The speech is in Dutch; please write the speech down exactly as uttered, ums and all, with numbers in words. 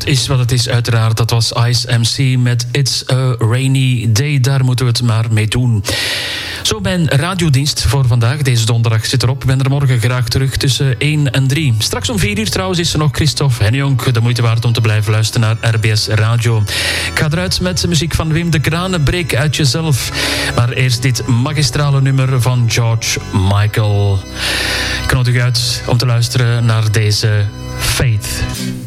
is wat het is, uiteraard. Dat was Ice M C met It's a Rainy Day. Daar moeten we het maar mee doen. Zo, mijn radiodienst voor vandaag. Deze donderdag zit erop. Ik ben er morgen graag terug tussen één en drie. Straks om vier uur trouwens is er nog Christophe Henjonk. De moeite waard om te blijven luisteren naar R B S Radio. Ik ga eruit met de muziek van Wim de Kranen. Breek uit jezelf. Maar eerst dit magistrale nummer van George Michael. Ik nodig u uit om te luisteren naar deze Faith.